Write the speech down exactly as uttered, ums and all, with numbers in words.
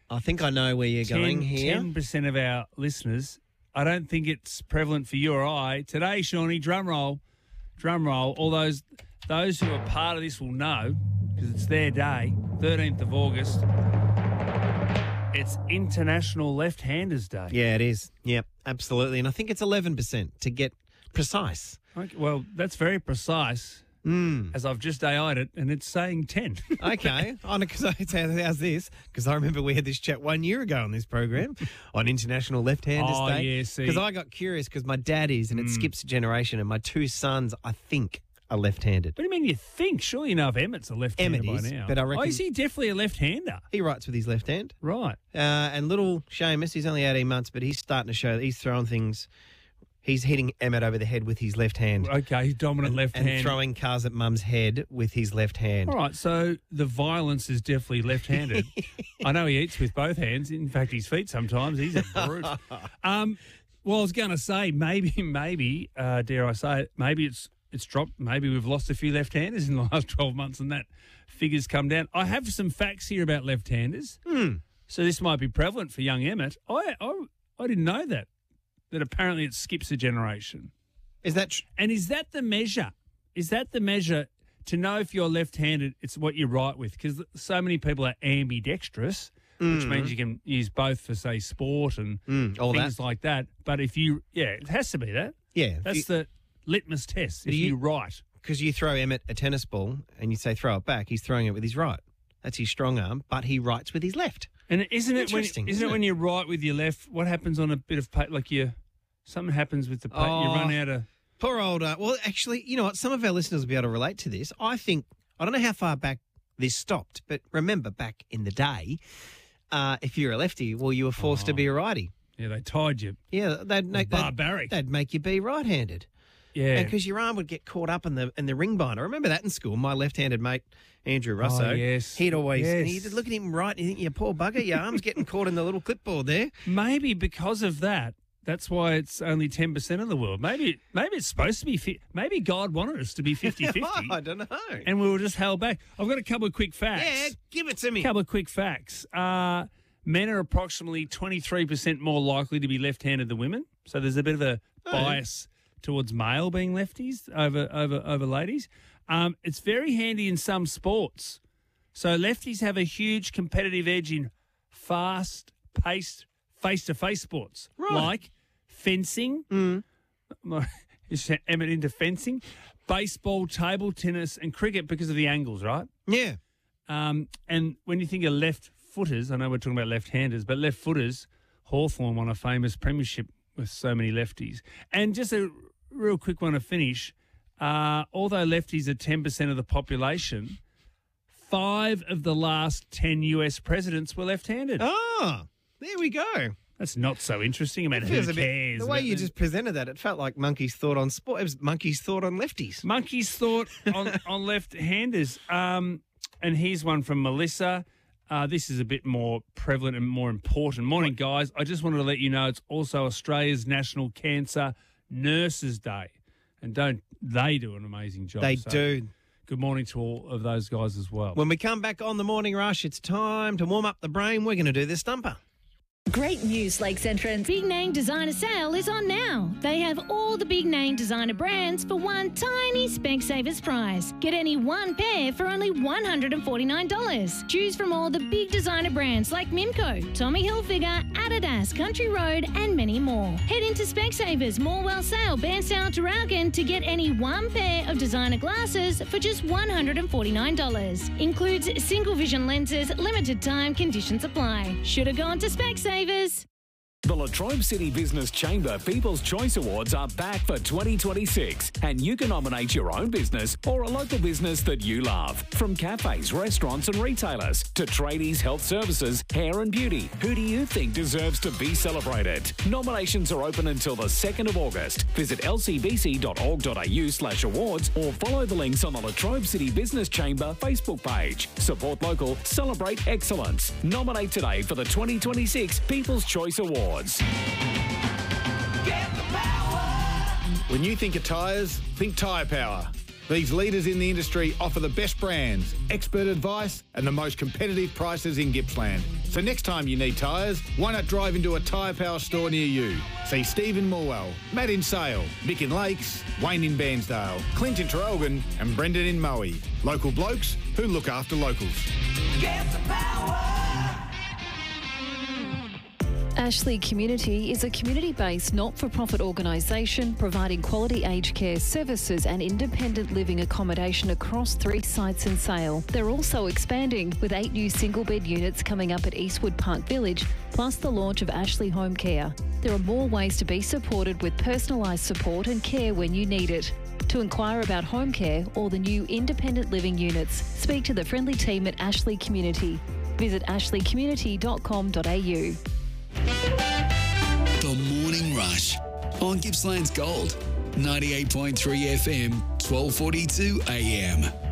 I think I know where you're going here. ten percent of our listeners, I don't think it's prevalent for you or I. Today, Shawnee, drum roll, drum roll, all those, those who are part of this will know, because it's their day, thirteenth of August. It's International Left-Handers Day. Yeah, it is. Yep, absolutely. And I think it's eleven percent to get precise. Okay, well, that's very precise, mm. as I've just A I'd it, and it's saying ten. Okay. Oh, no, 'cause I, how's this? Because I remember we had this chat one year ago on this program on International Left-Handers oh, Day. Yeah, see. Because I got curious because my dad is, and it Mm. skips a generation, and my two sons, I think, are left-handed. What do you mean you think? Surely you know if Emmett's a left-hander Emmett by is, now. but I reckon- Oh, is he definitely a left-hander? He writes with his left hand. Right. Uh, and little Seamus, he's only eighteen months, but he's starting to show that he's throwing things. He's hitting Emmett over the head with his left hand. Okay, he's dominant and, left and hand. throwing cars at mum's head with his left hand. All right, so the violence is definitely left-handed. I know he eats with both hands. In fact, his feet sometimes. He's a brute. um, well, I was going to say, maybe, maybe, uh, dare I say it, maybe it's it's dropped. Maybe we've lost a few left-handers in the last twelve months and that figure's come down. I have some facts here about left-handers. Hmm. So this might be prevalent for young Emmett. I, I, I didn't know that, that apparently it skips a generation. Is that tr- And is that the measure? Is that the measure to know if you're left-handed, it's what you write with? Because so many people are ambidextrous, mm. which means you can use both for, say, sport and mm, all things that. like that. But if you, yeah, it has to be that. Yeah. That's you, the litmus test, if you, you write. Because you throw Emmett a tennis ball and you say throw it back, he's throwing it with his right. That's his strong arm, but he writes with his left. And isn't it when, Interesting, isn't isn't it when it? you write with your left, what happens on a bit of paper, like you, something happens with the paper, Oh. you run out of... Poor old, uh, well, actually, you know what? Some of our listeners will be able to relate to this. I think, I don't know how far back this stopped, but remember back in the day, uh, if you're a lefty, well, you were forced Oh. to be a righty. Yeah, they tied you. Yeah, they'd make Barbaric. They'd, they'd make you be right-handed. Yeah. Because your arm would get caught up in the in the ring binder. I remember that in school. My left-handed mate, Andrew Russo, Oh, yes. he'd always, Yes. and he'd look at him right and you think, you poor bugger, your arm's getting caught in the little clipboard there. Maybe because of that, that's why it's only ten percent of the world. Maybe maybe it's supposed to be, fi- maybe God wanted us to be fifty-fifty. I don't know. And we were just held back. I've got a couple of quick facts. Yeah, give it to me. A couple of quick facts. Uh, men are approximately twenty-three percent more likely to be left-handed than women. So there's a bit of a Oh. bias towards male being lefties over over over ladies. Um, it's very handy in some sports. So lefties have a huge competitive edge in fast-paced, face-to-face sports, Right. like fencing. Mm. Is Emmett into fencing? Baseball, table tennis, and cricket because of the angles, right? Yeah. Um, and when you think of left-footers, I know we're talking about left-handers, but left-footers, Hawthorn won a famous premiership with so many lefties. And just a real quick one to finish, uh, although lefties are ten percent of the population, five of the last ten U S presidents were left-handed. Oh, there we go. That's not so interesting. I mean, It who feels a bit- cares? the way about you the- just presented that, it felt like Monkey's thought on sport. It was Monkey's thought on lefties. Monkey's thought on, on left-handers. Um, and here's one from Melissa. Uh, this is a bit more prevalent and more important. Morning, guys. I just wanted to let you know it's also Australia's National Cancer Nurses Day. And don't they do an amazing job? They So do. Good morning to all of those guys as well. When we come back on the Morning Rush, it's time to warm up the brain. We're going to do the stumper. Great news, Lakes Entrance. Big Name Designer Sale is on now. They have all the big name designer brands for one tiny Specsavers price. Get any one pair for only one hundred forty-nine dollars. Choose from all the big designer brands like Mimco, Tommy Hilfiger, Adidas, Country Road, and many more. Head into Specsavers, Morwell Sale, Bairnsdale, Traralgon to get any one pair of designer glasses for just one hundred forty-nine dollars. Includes single vision lenses, limited time, conditions apply. Should have gone to Specsavers. The Latrobe City Business Chamber People's Choice Awards are back for twenty twenty-six, and you can nominate your own business or a local business that you love. From cafes, restaurants and retailers to tradies, health services, hair and beauty, who do you think deserves to be celebrated? Nominations are open until the second of August. Visit lcbc.org.au slash awards or follow the links on the Latrobe City Business Chamber Facebook page. Support local, celebrate excellence. Nominate today for the twenty twenty-six People's Choice Awards. When you think of tyres, think Tyre Power. These leaders in the industry offer the best brands, expert advice and the most competitive prices in Gippsland. So next time you need tyres, why not drive into a Tyre Power store near you? See Stephen Morwell, Matt in Sale, Mick in Lakes, Wayne in Bairnsdale, Clint in Traralgon and Brendan in Moe. Local blokes who look after locals. Get the power! Ashley Community is a community-based not-for-profit organisation providing quality aged care services and independent living accommodation across three sites in Sale. They're also expanding with eight new single-bed units coming up at Eastwood Park Village, plus the launch of Ashley Home Care. There are more ways to be supported with personalised support and care when you need it. To inquire about home care or the new independent living units, speak to the friendly team at Ashley Community. Visit ashley community dot com dot a u. The Morning Rush on Gippsland's Gold, ninety-eight point three F M, twelve forty-two A M.